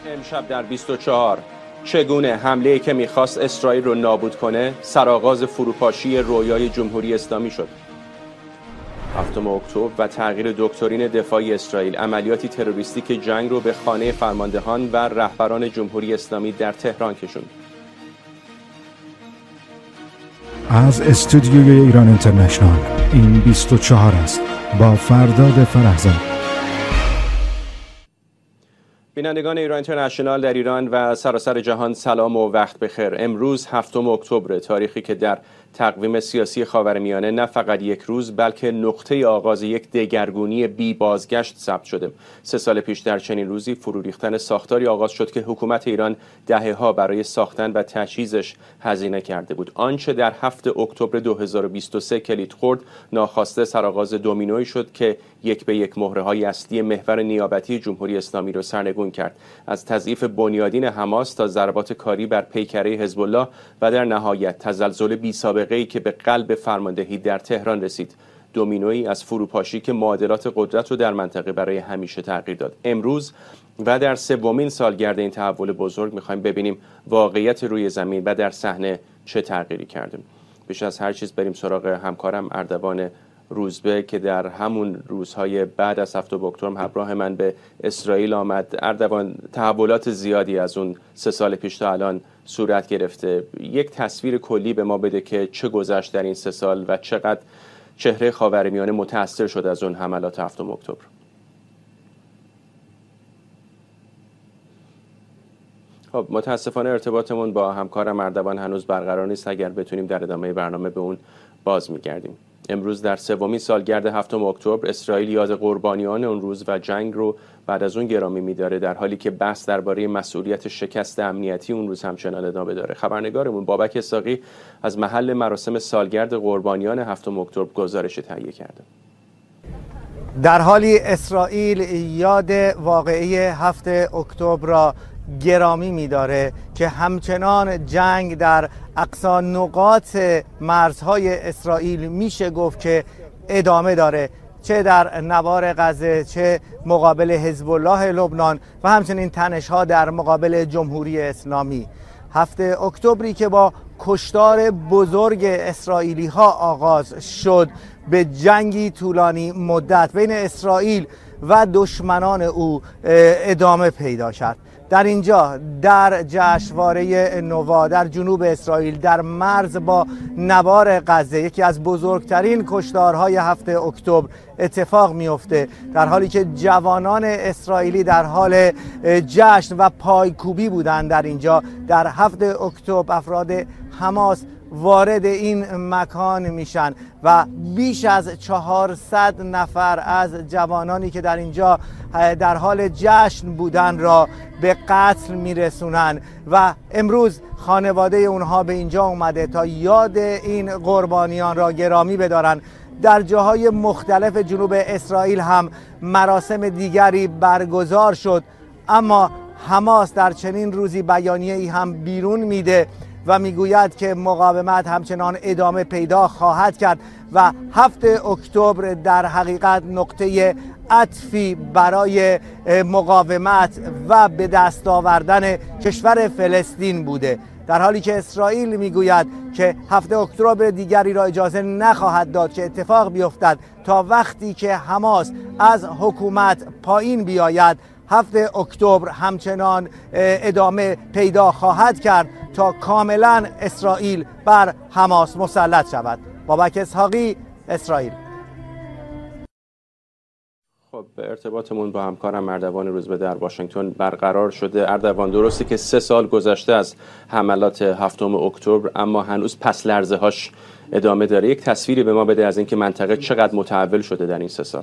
امشب در 24 چگونه حمله‌ای که می‌خواست اسرائیل رو نابود کنه سرآغاز فروپاشی رویای جمهوری اسلامی شد. 7 اکتبر و تغییر دکترین دفاعی اسرائیل، عملیاتی تروریستی که جنگ رو به خانه فرماندهان و رهبران جمهوری اسلامی در تهران کشوند. از استودیوی ایران اینترنشنال این 24 است با فرداد فرهزاد. بینندگان ایران اینترنشنال در ایران و سراسر جهان سلام و وقت بخیر. امروز 7 اکتبر، تاریخی که در تقویم سیاسی خاورمیانه نه فقط یک روز بلکه نقطه آغاز یک دگرگونی بی بازگشت ثبت شده. 3 سال پیش در چنین روزی فرو ریختن ساختاری آغاز شد که حکومت ایران دهه‌ها برای ساختن و تجهیزش هزینه کرده بود. آنچه در 7 اکتبر 2023 کلید خورد، ناخواسته سرآغاز دومینویی شد که یک به یک مهره‌های اصلی محور نیابتی جمهوری اسلامی را سرنگون کرد، از تضعیف بنیادین حماس تا ضربات کاری بر پیکره حزب الله و در نهایت تزلزل بی‌سابقه‌ای که به قلب فرماندهی در تهران رسید. دومینویی از فروپاشی که معادلات قدرت رو در منطقه برای همیشه تغییر داد. امروز و در 3مین سالگرد این تحول بزرگ می‌خوایم ببینیم واقعیت روی زمین و در صحنه چه تغییری کرده. بیش از هر چیز بریم سراغ همکارم اردوان روزبه که در همون روزهای بعد از 7 اکتبر همراه من به اسرائیل آمد. اردوان، تحولات زیادی از اون 3 سال پیش تا الان صورت گرفته. یک تصویر کلی به ما بده که چه گذشت در این 3 سال و چقدر چهره خاورمیانه متأثر شد از اون حملات 7 اکتبر. خب متاسفانه ارتباطمون با همکارم اردوان هنوز برقرار نیست. اگر بتونیم در ادامه برنامه به اون باز می‌گردیم. امروز در 3مین سالگرد 7 اکتبر اسرائیل یاد قربانیان اون روز و جنگ رو بعد از اون گرامی می‌داره، در حالی که بحث درباره مسئولیت شکست امنیتی اون روز همچنان ادامه داره. خبرنگارمون بابک اسحاقی از محل مراسم سالگرد قربانیان 7 اکتبر گزارش تهیه کرده. در حالی اسرائیل یاد واقعه 7 اکتبر را گرامی می‌داره که همچنان جنگ در اقصا نقاط مرزهای اسرائیل میشه گفت که ادامه داره، چه در نوار غزه، چه مقابل حزب الله لبنان و همچنین تنش‌ها در مقابل جمهوری اسلامی. 7 اکتبری که با کشتار بزرگ اسرائیلی‌ها آغاز شد، به جنگی طولانی مدت بین اسرائیل و دشمنان او ادامه پیدا کرد. در اینجا در جشنواره نووا در جنوب اسرائیل در مرز با نوار غزه، یکی از بزرگترین کشتارهای 7 اکتبر اتفاق میفته، در حالی که جوانان اسرائیلی در حال جشن و پایکوبی بودند. در اینجا در 7 اکتبر افراد حماس وارد این مکان میشن و بیش از 400 نفر از جوانانی که در اینجا در حال جشن بودن را به قتل میرسونن و امروز خانواده اونها به اینجا اومده تا یاد این قربانیان را گرامی بدارن. در جاهای مختلف جنوب اسرائیل هم مراسم دیگری برگزار شد، اما حماس در چنین روزی بیانیه‌ای هم بیرون میده و میگوید که مقاومت همچنان ادامه پیدا خواهد کرد و 7 اکتبر در حقیقت نقطه عطفی برای مقاومت و به دست آوردن کشور فلسطین بوده، در حالی که اسرائیل میگوید که 7 اکتبر دیگری را اجازه نخواهد داد که اتفاق بیفتد تا وقتی که حماس از حکومت پایین بیاید. 7 اکتبر همچنان ادامه پیدا خواهد کرد تا کاملا اسرائیل بر حماس مسلط شود. بابک اسحاقی، اسرائیل. خب ارتباطمون با همکارم اردوان روزبه در واشنگتن برقرار شده. اردوان، درسته که 3 سال گذشته از حملات 7 اکتبر، اما هنوز پس لرزه هاش ادامه داره. یک تصویری به ما بده از اینکه منطقه چقدر متحول شده در این 3 سال.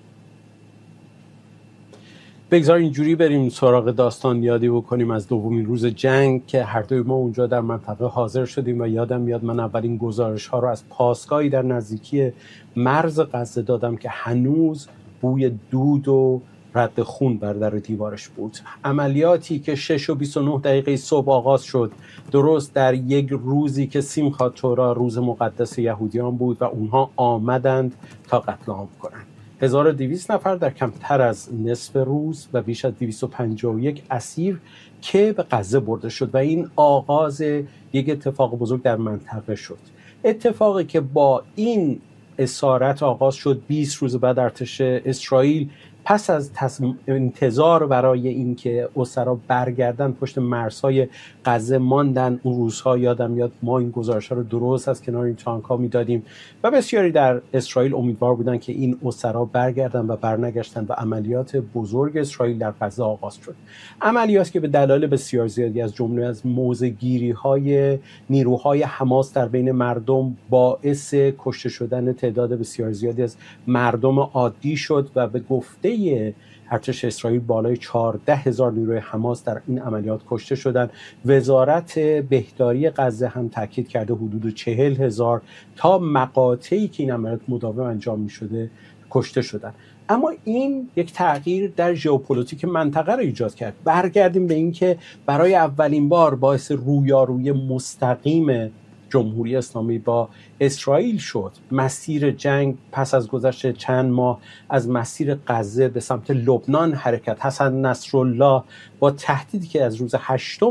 بگذار اینجوری بریم سراغ داستان یادی بکنیم از دومین روز جنگ که هر دوی ما اونجا در منطقه حاضر شدیم و یادم میاد من اولین گزارش ها رو از پاسگاهی در نزدیکی مرز غزه دادم که هنوز بوی دود و رد خون بر در دیوارش بود. عملیاتی که 6:29 صبح آغاز شد، درست در یک روزی که سیمخات تورا روز مقدس یهودیان بود و اونها آمدند تا قتل عام کنند. 1200 نفر در کمتر از نصف روز و بیش از 251 اسیر که به غزه برده شد و این آغاز یک اتفاق بزرگ در منطقه شد. اتفاقی که با این اسارت آغاز شد 20 روز بعد ارتش اسرائیل پس از انتظار برای اینکه اسرا برگردن پشت مرزهای غزه ماندن. اون روزها یادم میاد ما این گزارش‌ها رو درست از کنار این تانک‌ها میدادیم و بسیاری در اسرائیل امیدوار بودن که این اسرا برگردن و برنگشتن و عملیات بزرگ اسرائیل در غزه آغاز شد. عملیاتی که به دلایل بسیار زیادی از جمله از موضع‌گیری‌های نیروهای حماس در بین مردم باعث کشته شدن تعداد بسیار زیادی از مردم عادی شد و به گفته ارتش اسرائیل بالای 14,000 نیروی حماس در این عملیات کشته شدند. وزارت بهداری غزه هم تاکید کرده حدود 40,000 تا مقاطعی که این عملیات مداوم انجام می شده کشته شدند. اما این یک تغییر در ژئوپلیتیک منطقه را ایجاد کرد. برگردیم به این که برای اولین بار باعث رویارویی مستقیم جمهوری اسلامی با اسرائیل شد. مسیر جنگ پس از گذشت چند ماه از مسیر غزه به سمت لبنان حرکت حسن نصرالله با تهدیدی که از روز 8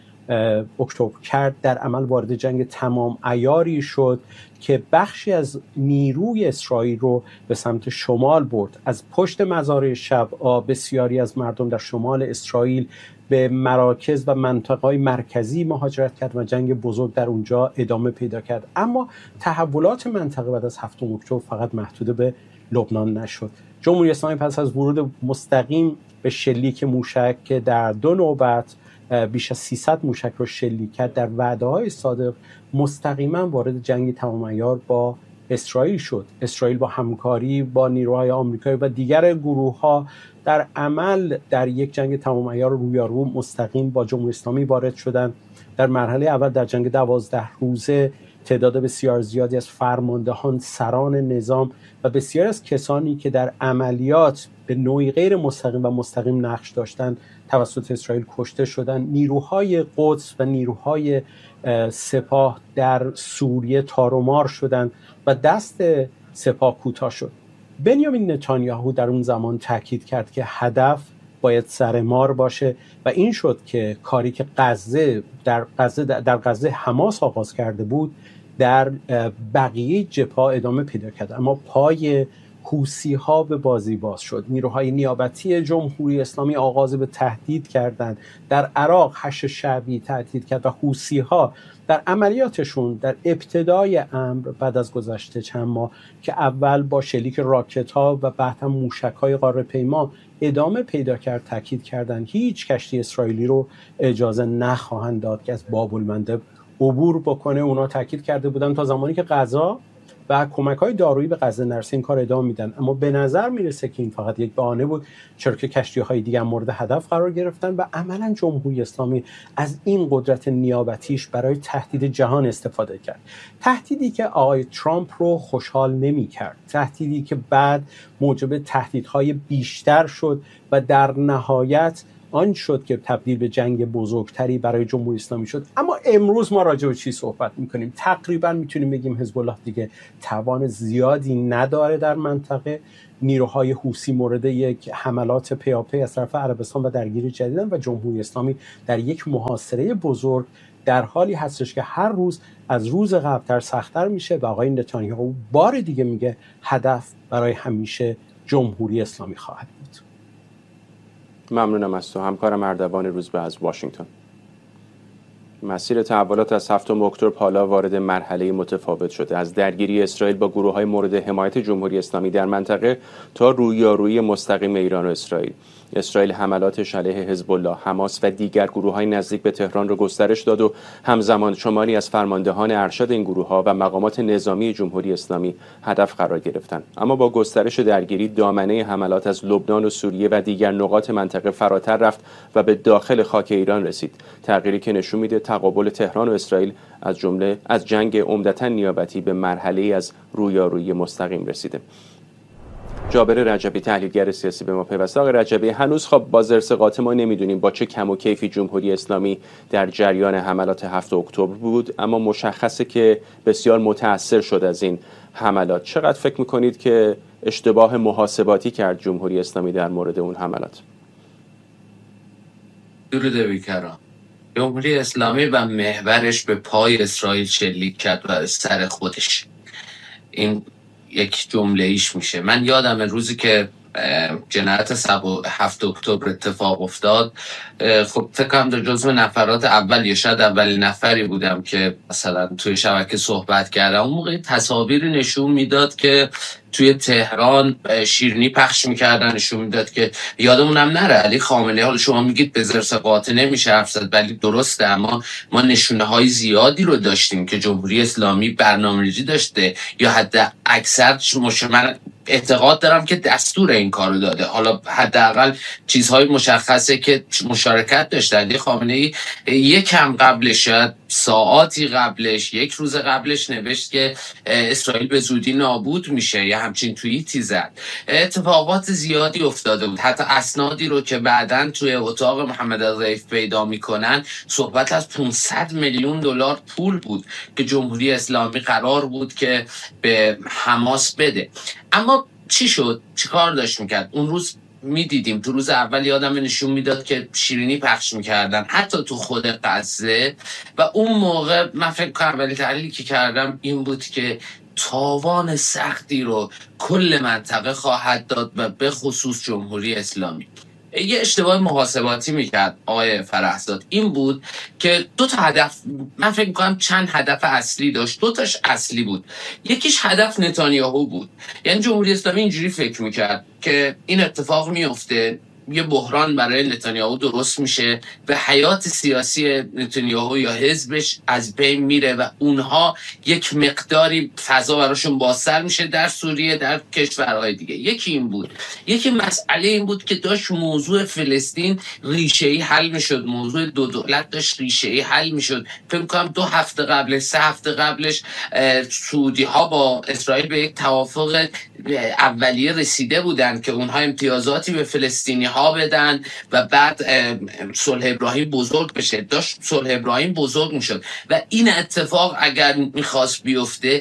اکتبر کرد در عمل وارد جنگ تمام عیاری شد که بخشی از نیروی اسرائیل رو به سمت شمال برد. از پشت مزارع شبعا بسیاری از مردم در شمال اسرائیل به مراکز و منطقه‌های مرکزی مهاجرت کرد و جنگ بزرگ در اونجا ادامه پیدا کرد. اما تحولات منطقه بعد از 7 اکتبر فقط محدود به لبنان نشد. جمهوری اسلامی پس از ورود مستقیم به شلیک موشک که در 2 نوبت بیش از 300 موشک رو شلیک کرد در وعده‌های صادق مستقیما وارد جنگ تمام عیار با اسرائیل شد. اسرائیل با همکاری با نیروهای آمریکایی و دیگر گروه‌ها در عمل در یک جنگ تمام عیار رویارو مستقیم با جمهوری اسلامی وارد شدند. در مرحله اول در جنگ 12 روزه تعداد بسیار زیادی از فرماندهان، سران نظام و بسیار از کسانی که در عملیات به نوعی غیر مستقیم و مستقیم نقش داشتند توسط اسرائیل کشته شدند. نیروهای قدس و نیروهای سپاه در سوریه تار و مار شدند و دست سپاه کوتاه شد. بنیامین نتانیاهو در اون زمان تاکید کرد که هدف باید سرمار باشه و این شد که کاری که در غزه حماس آغاز کرده بود در بقیه جبهه‌ها ادامه پیدا کرد. اما پای حوثی‌ها به بازی باز شد. نیروهای نیابتی جمهوری اسلامی آغاز به تهدید کردند. در عراق حشد شعبی تهدید کرد و حوثی‌ها در عملیاتشون در ابتدای امر بعد از گذشته چند ماه که اول با شلیک راکت‌ها و بعد هم موشک‌های قاره‌پیما ادامه پیدا کرد تاکید کردند هیچ کشتی اسرائیلی رو اجازه نخواهند داد که از باب المندب عبور بکنه. اونا تاکید کرده بودن تا زمانی که غذا و کمک‌های دارویی به غزه نرسه این کار ادامه میدن. اما به نظر میرسه که این فقط یک بهانه بود، چرا که کشتی‌های دیگه مورد هدف قرار گرفتن و عملاً جمهوری اسلامی از این قدرت نیابتیش برای تهدید جهان استفاده کرد. تهدیدی که آقای ترامپ رو خوشحال نمی‌کرد، تهدیدی که بعد موجب تهدیدهای بیشتر شد و در نهایت آن شد که تبدیل به جنگ بزرگتری برای جمهوری اسلامی شد. اما امروز ما راجع به چی صحبت میکنیم؟ تقریبا میتونیم بگیم حزب الله دیگه توان زیادی نداره در منطقه. نیروهای حوثی مورد یک حملات پیاپی از طرف عربستان و درگیری جدیدن و جمهوری اسلامی در یک محاصره بزرگ در حالی هستش که هر روز از روز قبلتر سخت‌تر میشه و آقای نتانیاهو بار دیگه میگه هدف برای همیشه جمهوری اسلامی خواهد بود. ممنونم از تو. همکارم اردوان روزبه از واشنگتن. مسیر تحولات از 7 اکتبر حالا وارد مرحله متفاوت شده، از درگیری اسرائیل با گروه‌های مورد حمایت جمهوری اسلامی در منطقه تا رویارویی مستقیم ایران و اسرائیل حملاتش علیه حزب الله، حماس و دیگر گروه‌های نزدیک به تهران را گسترش داد و همزمان شماری از فرماندهان ارشد این گروه‌ها و مقامات نظامی جمهوری اسلامی هدف قرار گرفتند. اما با گسترش درگیری دامنه حملات از لبنان و سوریه و دیگر نقاط منطقه فراتر رفت و به داخل خاک ایران رسید. تغییری که نشون میده تقابل تهران و اسرائیل از جنگ عمدتاً نیابتی به مرحله از رویارویی مستقیم رسیده. جابر رجبی تحلیلگر سیاسی به ما پیوسته. آقای رجبی، هنوز خب با زرس ما نمیدونیم با چه کم و کیفی جمهوری اسلامی در جریان حملات 7 اکتبر بود، اما مشخصه که بسیار متأثر شد از این حملات. چقدر فکر میکنید که اشتباه محاسباتی کرد جمهوری اسلامی در مورد اون حملات؟ درود بیکران. جمهوری اسلامی و محورش به پای اسرائیل شلیک کرد و سر خودش. این یک جمله ایش میشه. من یادم روزی که جنایت 7 اکتبر اتفاق افتاد، خب فکر کنم در جزو نفرات اول یا شاید اولین نفری بودم که مثلا توی شبکه صحبت کردم. اون موقع تصاویری نشون میداد که توی تهران شیرینی پخش میکردن، نشون میداد که یادمونم نره علی خامنه‌ای، حالا شما میگید به زرس قاطع نمیشه حرف زد، ولی درسته، اما ما نشونه های زیادی رو داشتیم که جمهوری اسلامی برنامه‌ریزی داشته یا حتی اکثر من اعتقاد دارم که دستور این کارو داده. حالا حداقل چیزهای مشخصه که مشارکت داشته. علی خامنه‌ای یکم قبلش، شاید ساعاتی قبلش، یک روز قبلش نوشت که اسرائیل به زودی نابود میشه یا همچین توییتی زد. اتفاقات زیادی افتاده بود. حتی اسنادی رو که بعداً توی اتاق محمد ضیف پیدا میکنن، صحبت از 500 میلیون دلار پول بود که جمهوری اسلامی قرار بود که به حماس بده. اما چی شد؟ چی کار داشت میکرد؟ اون روز میدیدیم، تو روز اول یادم نشون میداد که شیرینی پخش میکردن حتی تو خود غزه، و اون موقع من فکر کنم اولی تحلیلی که کردم این بود که تاوان سختی رو کل منطقه خواهد داد و به خصوص جمهوری اسلامی. یه اشتباه محاسباتی میکرد آقای فرحزاد، این بود که دو تا هدف، من فکر میکنم چند هدف اصلی داشت، دو تاش اصلی بود. یکیش هدف نتانیاهو بود. یعنی جمهوری اسلامی اینجوری فکر میکرد که این اتفاق میفته، یه بحران برای نتانیاهو درست میشه و حیات سیاسی نتانیاهو یا حزبش از بین میره و اونها یک مقداری فضا براشون بازتر میشه در سوریه، در کشورهای دیگه. یکی این بود. یکی مسئله این بود که داشت موضوع فلسطین ریشه‌ای حل میشد، موضوع دو دولت داشت ریشه‌ای حل میشد. فکر می‌کنم 2 هفته قبلش، 3 هفته قبلش سعودی ها با اسرائیل به یک توافق اولیه رسیده بودن که اونها امتیازاتی به فلسطینی ها بدن و بعد صلح ابراهیم بزرگ بشه. داشت صلح ابراهیم بزرگ میشد و این اتفاق اگر میخواست بیفته،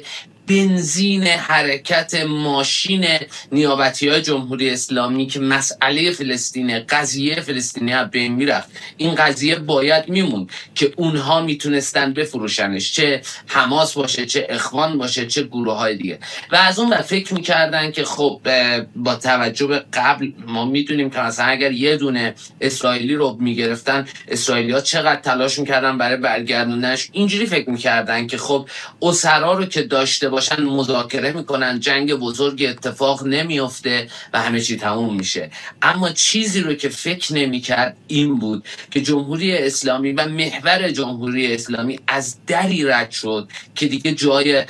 بنزین حرکت ماشین نیابتی‌های جمهوری اسلامی که مسئله فلسطین، قضیه فلسطینی ها بین میرفت. این قضیه باید میموند که اونها میتونستن بفروشنش، چه حماس باشه، چه اخوان باشه، چه گروه های دیگه. و از اون فکر میکردن که خب با توجه به قبل ما میدونیم که مثلا اگر یه دونه اسرائیلی رو میگرفتن، اسرائیلی‌ها چقدر تلاش میکردن برای برگردوندنش. اینجوری فکر میکردن که خب اسرا رو که داشته باشن مذاکره میکنن، جنگ بزرگی اتفاق نمیفته و همه چی تموم میشه. اما چیزی رو که فکر نمیکرد این بود که جمهوری اسلامی و محور جمهوری اسلامی از دری رد شد که دیگه جای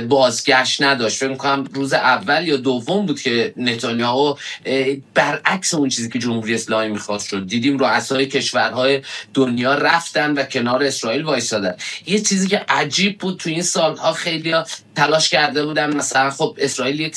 بازگشت نداشت. فکر میکنم روز اول یا دوم بود که نتانیاهو برعکس اون چیزی که جمهوری اسلامی میخواست شد. دیدیم رؤسای کشورهای دنیا رفتن و کنار اسرائیل وایسادن. یه چیزی که عجیب بود تو این سالها، خیلی تلاش کرده بودن مثلا خب اسرائیل یک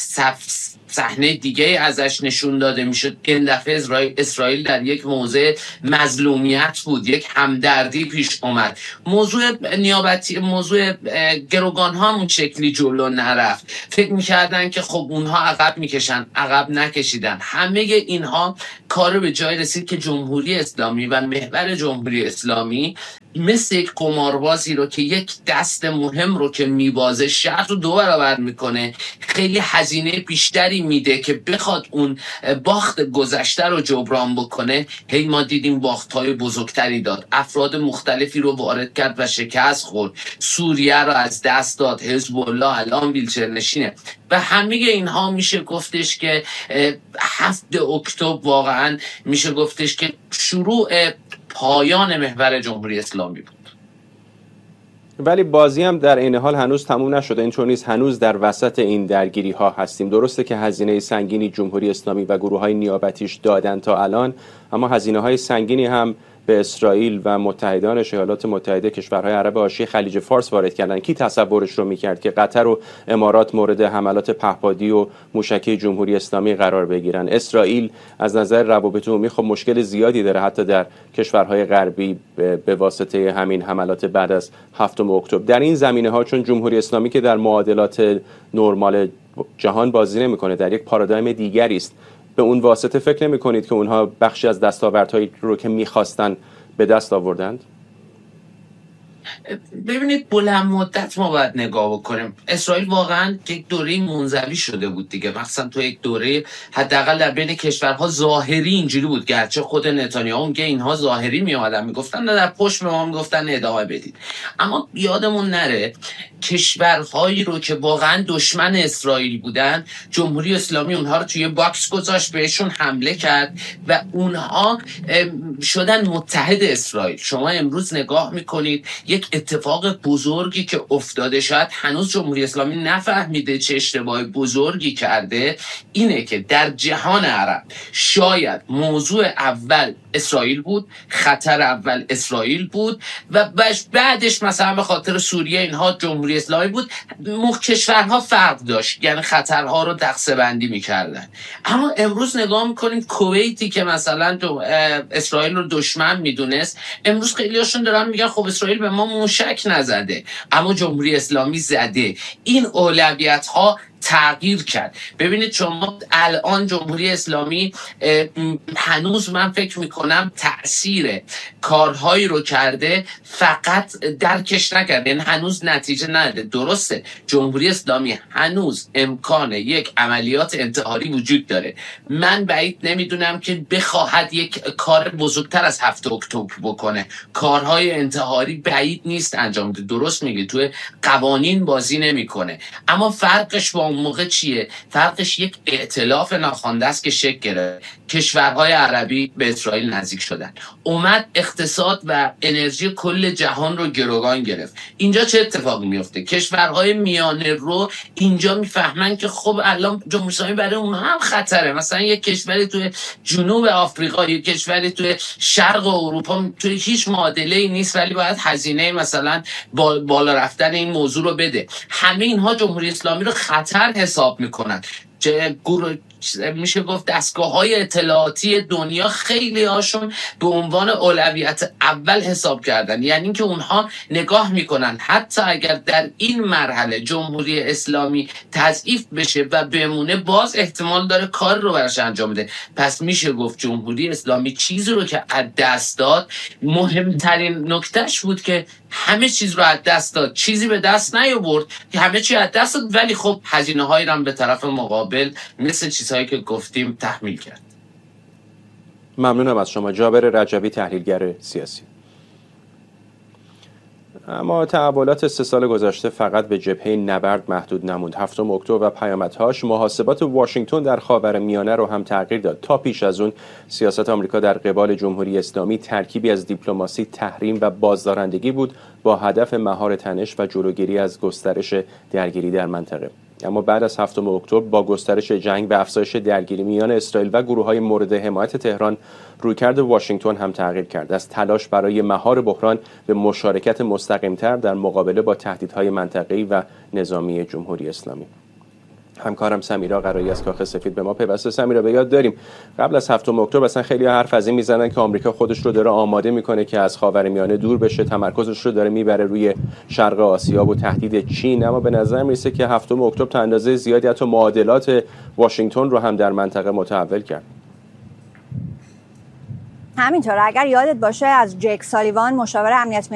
صحنه دیگه ازش نشون داده میشد. این دفعه اسرائیل در یک موضع مظلومیت بود، یک همدردی پیش اومد. موضوع نیابتی، موضوع گروگان ها اون شکلی جلو نرفت. فکر میکردن که خب اونها عقب میکشن، عقب نکشیدن. همه اینها کار به جای رسید که جمهوری اسلامی و محور جمهوری اسلامی مثل یک قماربازی رو که یک دست مهم رو که میبازه شرط رو 2 برابر میکنه، خیلی هزینه بیشتری میده که بخواد اون باخت گذشته رو جبران بکنه. هی ما دیدیم باخت‌های بزرگتری داد، افراد مختلفی رو وارد کرد و شکست خورد، سوریه رو از دست داد، حزب الله الان ویلچر نشینه. و همه اینها میشه گفتش که 7 اکتبر واقعا میشه گفتش که شروع پایان محور جمهوری اسلامی بود. ولی بازی هم در این حال هنوز تموم نشده. اینطور نیست، هنوز در وسط این درگیری ها هستیم. درسته که هزینه سنگینی جمهوری اسلامی و گروه های نیابتیش دادن تا الان، اما هزینه های سنگینی هم به اسرائیل و متحدانش ایالات متحده کشورهای عرب حاشیه خلیج فارس وارد کردن، کی تصورش رو میکرد که قطر و امارات مورد حملات پهپادی و موشکی جمهوری اسلامی قرار بگیرن؟ اسرائیل از نظر روابط عمومی خب مشکل زیادی داره، حتی در کشورهای غربی به واسطه همین حملات بعد از 7 اکتبر. در این زمینه‌ها چون جمهوری اسلامی که در معادلات نرمال جهان بازی نمی‌کنه، در یک پارادایم دیگری است، به اون واسطه فکر نمی‌کنید که اونها بخشی از دستاوردهایی رو که می‌خواستن به دست آوردند؟ ببینید بلند مدت ما باید نگاه بکنیم. اسرائیل واقعا یک دوره منزوی شده بود دیگه، مثلا تو یک دوره حداقل در بین کشورها ظاهری اینجوری بود، گرچه خود نتانیاهو میگه اینها ظاهری میآمدن میگفتن نه، در پشت به ما میگفتن ادامه بدید. اما یادمون نره کشورهایی رو که واقعا دشمن اسرائیل بودن، جمهوری اسلامی اونها رو توی باکس گذاشت، بهشون حمله کرد و اونها شدن متحد اسرائیل. شما امروز نگاه میکنید یک اتفاق بزرگی که افتاده، شاید هنوز جمهوری اسلامی نفهمیده چه اشتباه بزرگی کرده، اینه که در جهان عرب شاید موضوع اول اسرائیل بود، خطر اول اسرائیل بود و بعدش مثلا به خاطر سوریه اینها جمهوری اسلامی بود. کشورها فرق داشت، یعنی خطرها رو دسته‌بندی میکردن. اما امروز نگاه میکنیم کویتی که مثلا اسرائیل رو دشمن میدونست، امروز خیلی هاشون دارن میگن خب اسرائیل به ما موشک نزده اما جمهوری اسلامی زده. این اولویت ها تغییر کرد. ببینید شما الان جمهوری اسلامی هنوز من فکر میکنم تأثیر کارهایی رو کرده فقط درکش نکرده، یعنی هنوز نتیجه نداده. درسته جمهوری اسلامی هنوز امکان یک عملیات انتحاری وجود داره، من بعید نمیدونم که بخواهد یک کار بزرگتر از 7 اکتبر بکنه. کارهای انتحاری بعید نیست انجام بده، درست میگه، توی قوانین بازی نمیکنه. اما فرقش با اون موقع چیه؟ فرقش یک ائتلاف ناخوانده است که شکل گرفت. کشورهای عربی به اسرائیل نزدیک شدن، اومد اقتصاد و انرژی کل جهان رو گروگان گرفت. اینجا چه اتفاقی میفته؟ کشورهای میانه رو اینجا میفهمن که خب الان جمهوری اسلامی برای اونها هم خطره. مثلا یک کشوری توی جنوب آفریقا، یک کشوری توی شرق اروپا توی هیچ معادله‌ای نیست ولی باید هزینه مثلا بالا رفتن این موضوع رو بده. همه اینها جمهوری اسلامی رو خطر حساب میکنن. میشه گفت دستگاه‌های اطلاعاتی دنیا خیلی هاشون به عنوان اولویت اول حساب کردن، یعنی اینکه اونها نگاه میکنن حتی اگر در این مرحله جمهوری اسلامی تضعیف بشه و بمونه، باز احتمال داره کار رو براش انجام بده. پس میشه گفت جمهوری اسلامی چیزی رو که از دست داد، مهمترین نکتهش بود که همه چیز رو از دست داد، چیزی به دست نیاورد که همه چی از دست داد، ولی خب هزینه‌هایی هم به طرف مقابل مثل چیزهایی که گفتیم تحمیل کرد. ممنونم از شما جابر رجبی، تحلیلگر سیاسی. اما تحولات 3 سال گذشته فقط به جبهه نبرد محدود نموند. 7 اکتبر و پیامدهاش محاسبات واشنگتن در خاورمیانه رو هم تغییر داد. تا پیش از اون سیاست آمریکا در قبال جمهوری اسلامی ترکیبی از دیپلماسی، تحریم و بازدارندگی بود با هدف مهار تنش و جلوگیری از گسترش درگیری در منطقه. اما بعد از 7 اکتبر با گسترش جنگ و افزایش درگیری میان اسرائیل و گروه‌های مورد حمایت تهران، رویکرد واشنگتن هم تغییر کرد. از تلاش برای مهار بحران به مشارکت مستقیم‌تر در مقابله با تهدیدهای منطقه‌ای و نظامی جمهوری اسلامی. همکارم سمیرا قرایی از کاخ سفید به ما پیوسته. سمیرا، به یاد داریم قبل از 7 اکتبر مثلا خیلی حرف از این میزنن که آمریکا خودش رو داره آماده میکنه که از خاورمیانه دور بشه، تمرکزش رو داره میبره روی شرق آسیا و تهدید چین، اما به نظر میرسه که 7 اکتبر تا اندازه زیادی حتی معادلات واشنگتن رو هم در منطقه متحول کرد. همینطور اگر یادت باشه از جک سالیوان مشاور امنیت